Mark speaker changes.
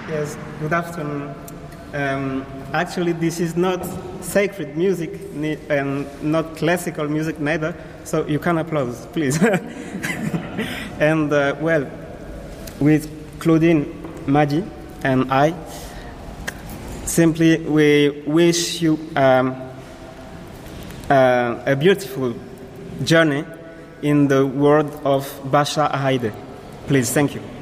Speaker 1: Yes, good afternoon. Actually, this is not sacred music and not classical music neither, so you can applaud, please. And, with Claudine, Maggie, and I, simply we wish you a beautiful journey in the world of Bashar Haide. Please, thank you.